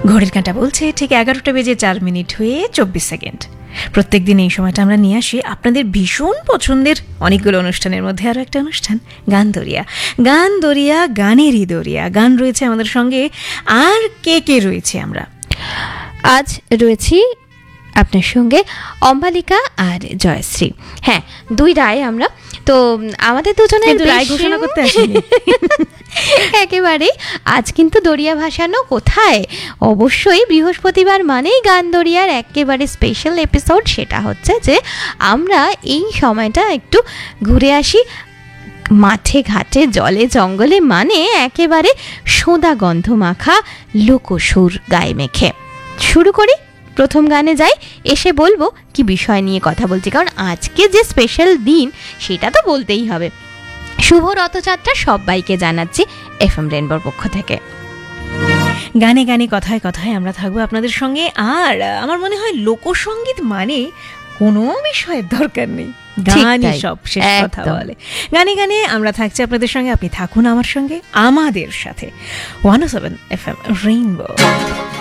ঘড়ির কাঁটা বলছে ঠিক 11:04 হয়ে 24 সেকেন্ড। প্রত্যেক দিন এই সময়টা আমরা নিয়ে আসি আপনাদের ভীষণ পছন্দের অনেকগুলো অনুষ্ঠানের মধ্যে আরও একটা অনুষ্ঠান, গান দরিয়া। গান দরিয়া, গানেরই দরিয়া। গান রয়েছে আমাদের সঙ্গে। আর কে কে রয়েছে আমরা? আজ রয়েছি আপনার সঙ্গে অম্বালিকা আর জয়শ্রী। হ্যাঁ, দুই রায় আমরা। তো আমাদের দুজনের রায় ঘোষণা করতে আসিনি একেবারে। আজ কিন্তু দরিয়া ভাসানো কোথায়? অবশ্যই বৃহস্পতিবার মানেই গান দরিয়ার একেবারে স্পেশাল এপিসোড। সেটা হচ্ছে যে আমরা এই সময়টা একটু ঘুরে আসি মাঠে ঘাটে জলে জঙ্গলে, মানে একেবারে সোঁদা গন্ধ মাখা লোকসুর গায়ে মেখে। শুরু করি, প্রথম গানে যাই, এসে বলবো কি বিষয় নিয়ে কথা বলছি, কারণ আজকে যে স্পেশাল দিন সেটা তো বলতেই হবে। শুভ রথযাত্রা সবাইকে জানাচ্ছি এফএম রেনবোর পক্ষ থেকে। গানে গানে কথায় কথায় আমরা থাকবো আপনাদের সঙ্গে। আর আমার মনে হয় লোকসঙ্গীত মানে কোনো বিষয়ের দরকার নেই, গানই সব শেষ কথা বলে। গানে গানে আমরা থাকছি আপনাদের সঙ্গে, আপনি থাকুন আমার সঙ্গে, আমাদের সাথে। 107 FM রেইনবো।